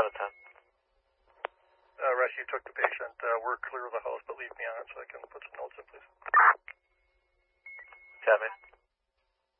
out of 10. Rescue took the patient. We're clear of the house, but leave me on it so I can put some notes in, please.